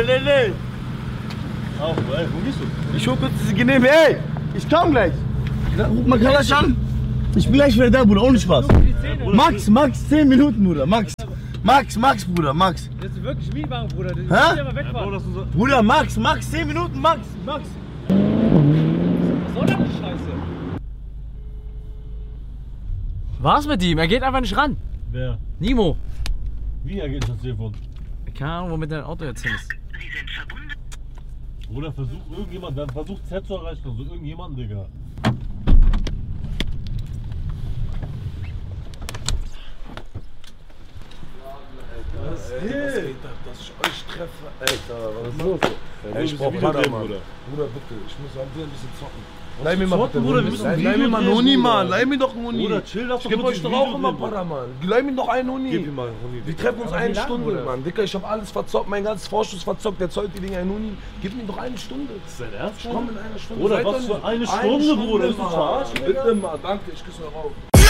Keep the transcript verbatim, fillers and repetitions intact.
Nee, nee, nee. Auch, ey, wo gehst du? Ich hol kurz diese Genehme, ey! Ich komm gleich! Ruf mal Kalasch an! Ich bin gleich wieder da, Bruder, ohne Spaß! Max, Max, zehn Minuten, Bruder, Max! Max, Max, Bruder, Max! Das ist wirklich Mietwagen, Bruder. Das Hä? ja mal wegfahren. Ja, Bruder, Max, Max, zehn Minuten, Max, Max! Was soll denn die Scheiße? Was mit ihm? Er geht einfach nicht ran. wer? Nimo. Wie ergeht das Telefon? Keine Ahnung, womit dein Auto jetzt hin ist. Oder versucht irgendjemand, dann versucht Z zu erreichen, also irgendjemanden, Digga. Was geht ab, dass ich euch treffe? Alter, was ist los? Ey, Ich brauch Bruder, Bruder. Bruder, bitte, ich muss halt ein bisschen zocken. Leih mir mal zocken, bitte, Bruder, wir müssen ein Leih Video mir mal einen drehen, Huni, Bruder. Mann. Leih mir doch einen Huni. Bruder, chill, lass Ich doch geb kurz euch ein doch Video auch immer drehen, Bruder. Para, Mann. Leih mir doch einen Huni. Gib ihm mal einen Huni. Wir treffen uns Aber eine wie lang, Stunde, Bruder? Mann. Dicker, ich hab alles verzockt, mein ganzes Vorschuss verzockt. Jetzt heute die Dinger einen Huni. Gib mir doch eine Stunde. Ist dein Ernst? Ich komm in einer Stunde. Bruder, Seid was doch für nicht- eine Stunde, Bruder? Ist das Mann. verarschen, Digga? Bitte mal, danke, ich küsse euch auf.